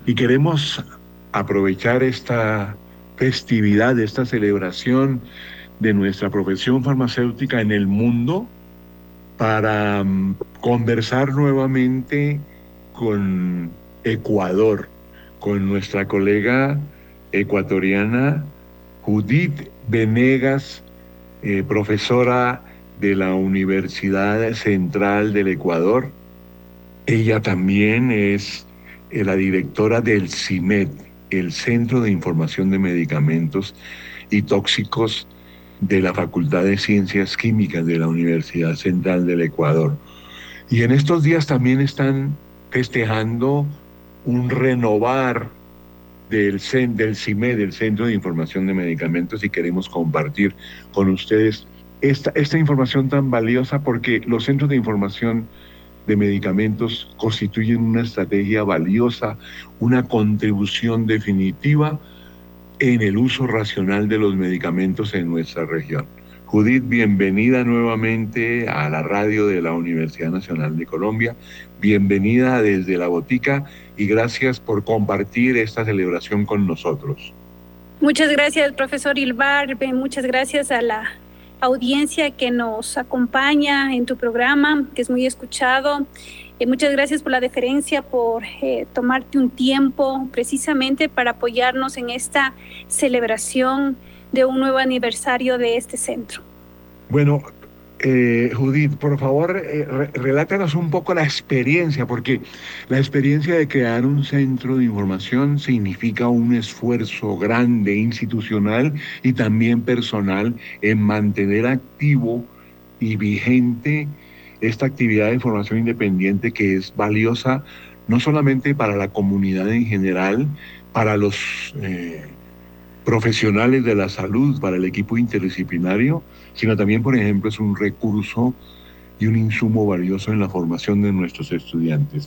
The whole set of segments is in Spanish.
Y queremos aprovechar esta festividad, esta celebración de nuestra profesión farmacéutica en el mundo para conversar nuevamente con Ecuador, con nuestra colega ecuatoriana Judith Venegas, profesora de la Universidad Central del Ecuador. Ella también es la directora del CIMED, el Centro de Información de Medicamentos y Tóxicos de la Facultad de Ciencias Químicas de la Universidad Central del Ecuador. Y en estos días también están festejando un renovar del CIMED, del Centro de Información de Medicamentos, y queremos compartir con ustedes esta información tan valiosa, porque los centros de información de medicamentos constituyen una estrategia valiosa, una contribución definitiva en el uso racional de los medicamentos en nuestra región. Judith, bienvenida nuevamente a la radio de la Universidad Nacional de Colombia, bienvenida desde la botica y gracias por compartir esta celebración con nosotros. Muchas gracias, profesor Ilvar, muchas gracias a la audiencia que nos acompaña en tu programa, que es muy escuchado. Muchas gracias por la deferencia, por tomarte un tiempo precisamente para apoyarnos en esta celebración de un nuevo aniversario de este centro. Bueno, Judith, por favor, relátanos un poco la experiencia, porque la experiencia de crear un centro de información significa un esfuerzo grande, institucional y también personal, en mantener activo y vigente esta actividad de información independiente que es valiosa no solamente para la comunidad en general, para los profesionales de la salud, para el equipo interdisciplinario, sino también, por ejemplo, es un recurso y un insumo valioso en la formación de nuestros estudiantes.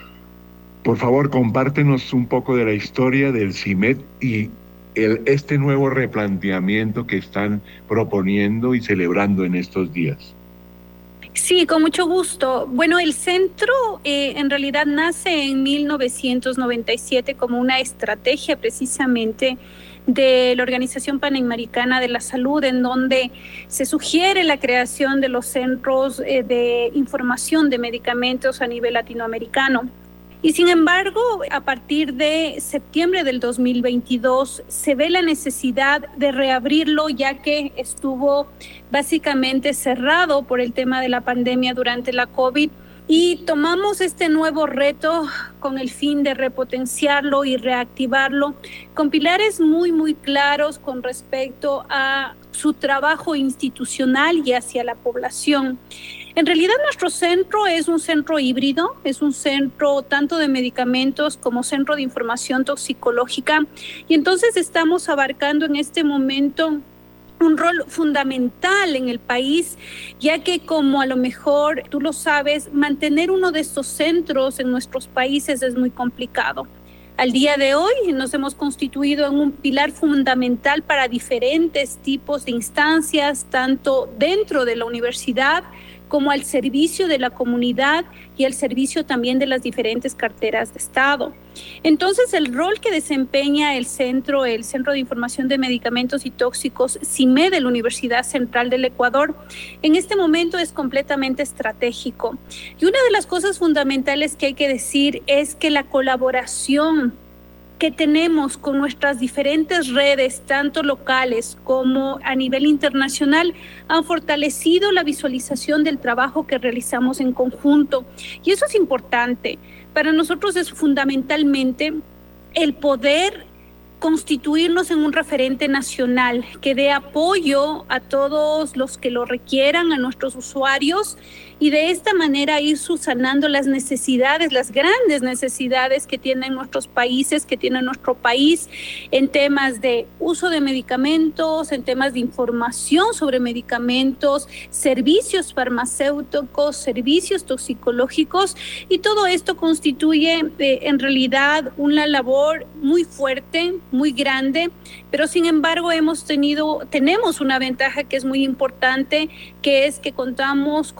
Por favor, compártenos un poco de la historia del CIMED y este nuevo replanteamiento que están proponiendo y celebrando en estos días. Sí, con mucho gusto. Bueno, el centro en realidad nace en 1997 como una estrategia precisamente de la Organización Panamericana de la Salud, en donde se sugiere la creación de los centros de información de medicamentos a nivel latinoamericano. Y sin embargo, a partir de septiembre del 2022 se ve la necesidad de reabrirlo, ya que estuvo básicamente cerrado por el tema de la pandemia durante la COVID. Y tomamos este nuevo reto con el fin de repotenciarlo y reactivarlo con pilares muy claros con respecto a su trabajo institucional y hacia la población. En realidad nuestro centro es un centro híbrido, es un centro tanto de medicamentos como centro de información toxicológica, y entonces estamos abarcando en este momento un rol fundamental en el país, ya que, como a lo mejor tú lo sabes, mantener uno de estos centros en nuestros países es muy complicado. Al día de hoy nos hemos constituido en un pilar fundamental para diferentes tipos de instancias, tanto dentro de la universidad como al servicio de la comunidad y al servicio también de las diferentes carteras de Estado. Entonces, el rol que desempeña el Centro de Información de Medicamentos y Tóxicos, CIMED, de la Universidad Central del Ecuador, en este momento es completamente estratégico. Y una de las cosas fundamentales que hay que decir es que la colaboración que tenemos con nuestras diferentes redes, tanto locales como a nivel internacional, han fortalecido la visualización del trabajo que realizamos en conjunto. Y eso es importante. Para nosotros es fundamentalmente el poder constituirnos en un referente nacional que dé apoyo a todos los que lo requieran, a nuestros usuarios, y de esta manera ir subsanando las necesidades, las grandes necesidades que tienen nuestros países, que tiene nuestro país en temas de uso de medicamentos, en temas de información sobre medicamentos, servicios farmacéuticos, servicios toxicológicos, y todo esto constituye en realidad una labor muy fuerte, muy grande, pero sin embargo tenemos una ventaja que es muy importante, que es que contamos con un grupo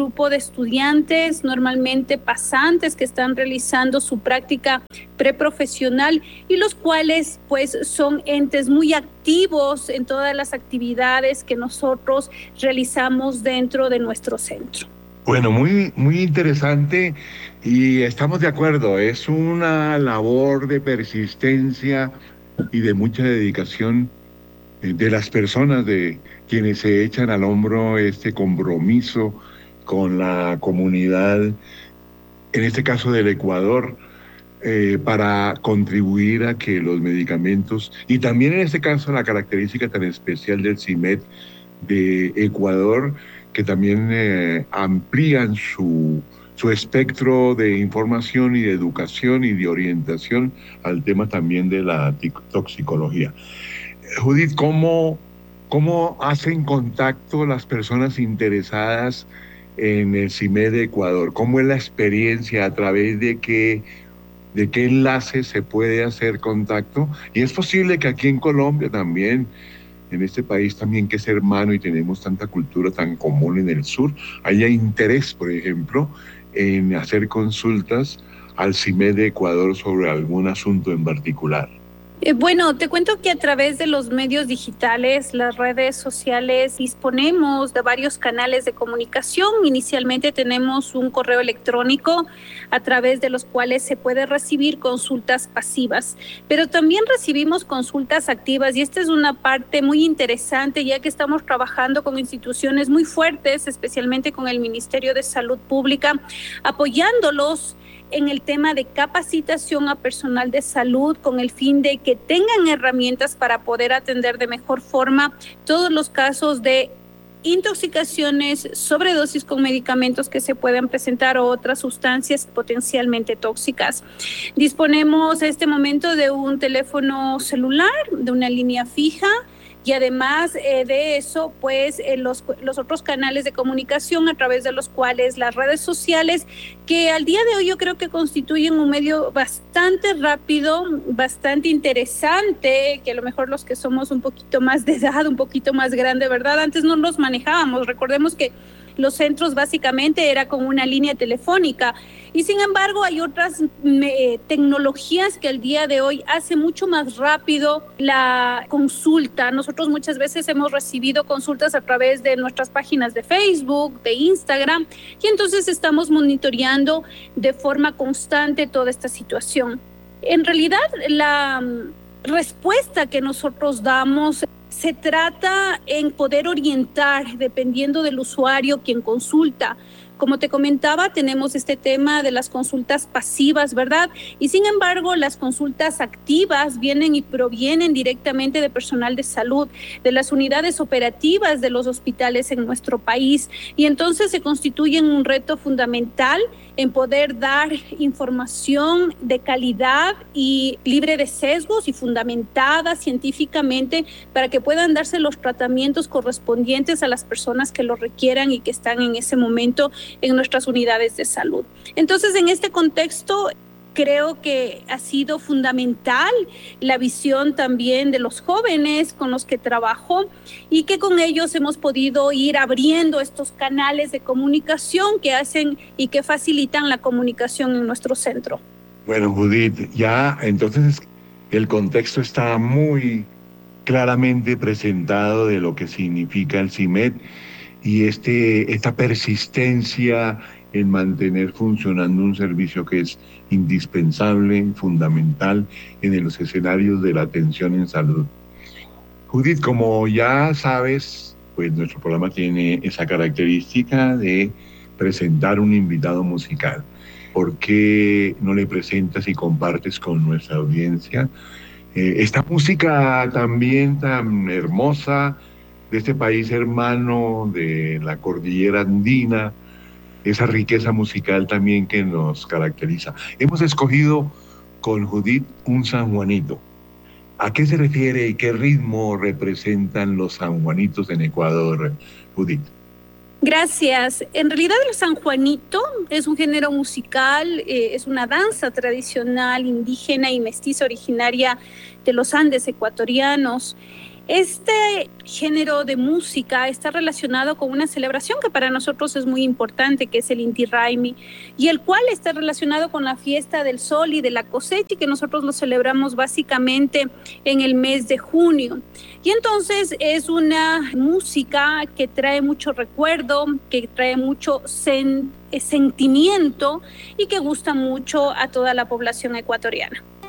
grupo de estudiantes, normalmente pasantes que están realizando su práctica preprofesional y los cuales pues son entes muy activos en todas las actividades que nosotros realizamos dentro de nuestro centro. Bueno, muy interesante y estamos de acuerdo, es una labor de persistencia y de mucha dedicación de las personas, de quienes se echan al hombro este compromiso con la comunidad, en este caso del Ecuador, para contribuir a que los medicamentos, y también en este caso la característica tan especial del CIMED de Ecuador, que también amplían su espectro de información y de educación y de orientación al tema también de la toxicología. Judith, ¿cómo hacen contacto las personas interesadas en el CIMED de Ecuador? ¿Cómo es la experiencia? ¿A través de qué enlaces se puede hacer contacto? Y es posible que aquí en Colombia también, en este país también que es hermano y tenemos tanta cultura tan común en el sur, haya interés, por ejemplo, en hacer consultas al CIMED de Ecuador sobre algún asunto en particular. Bueno, te cuento que a través de los medios digitales, las redes sociales, disponemos de varios canales de comunicación. Inicialmente tenemos un correo electrónico a través de los cuales se puede recibir consultas pasivas, pero también recibimos consultas activas y esta es una parte muy interesante ya que estamos trabajando con instituciones muy fuertes, especialmente con el Ministerio de Salud Pública, apoyándolos en el tema de capacitación a personal de salud con el fin de que tengan herramientas para poder atender de mejor forma todos los casos de intoxicaciones, sobredosis con medicamentos que se puedan presentar o otras sustancias potencialmente tóxicas. Disponemos en este momento de un teléfono celular, de una línea fija, y además de eso, pues los otros canales de comunicación a través de los cuales las redes sociales, que al día de hoy yo creo que constituyen un medio bastante rápido, bastante interesante, que a lo mejor los que somos un poquito más de edad, un poquito más grande, ¿verdad? Antes no los manejábamos. Recordemos que los centros básicamente era con una línea telefónica y sin embargo hay otras tecnologías que al día de hoy hace mucho más rápido la consulta. Nosotros muchas veces hemos recibido consultas a través de nuestras páginas de Facebook, de Instagram y entonces estamos monitoreando de forma constante toda esta situación. En realidad la respuesta que nosotros damos se trata en poder orientar dependiendo del usuario quien consulta. Como te comentaba, tenemos este tema de las consultas pasivas, ¿verdad? Y sin embargo, las consultas activas vienen y provienen directamente de personal de salud, de las unidades operativas de los hospitales en nuestro país. Y entonces se constituyen un reto fundamental en poder dar información de calidad y libre de sesgos y fundamentada científicamente para que puedan darse los tratamientos correspondientes a las personas que lo requieran y que están en ese momento en nuestras unidades de salud. Entonces, en este contexto, creo que ha sido fundamental la visión también de los jóvenes con los que trabajo y que con ellos hemos podido ir abriendo estos canales de comunicación que hacen y que facilitan la comunicación en nuestro centro. Bueno, Judith, ya entonces el contexto está muy claramente presentado de lo que significa el CIMED y esta persistencia en mantener funcionando un servicio que es indispensable, fundamental en los escenarios de la atención en salud. Judith, como ya sabes, pues nuestro programa tiene esa característica de presentar un invitado musical. ¿Por qué no le presentas y compartes con nuestra audiencia esta música también tan hermosa de este país hermano de la cordillera andina, esa riqueza musical también que nos caracteriza? Hemos escogido con Judith un sanjuanito. ¿A qué se refiere y qué ritmo representan los sanjuanitos en Ecuador, Judith? Gracias. En realidad el sanjuanito es un género musical, es una danza tradicional indígena y mestiza originaria de los Andes ecuatorianos. Este género de música está relacionado con una celebración que para nosotros es muy importante, que es el Inti Raymi, y el cual está relacionado con la fiesta del sol y de la cosecha, y que nosotros lo celebramos básicamente en el mes de junio. Y entonces es una música que trae mucho recuerdo, que trae mucho sentimiento y que gusta mucho a toda la población ecuatoriana.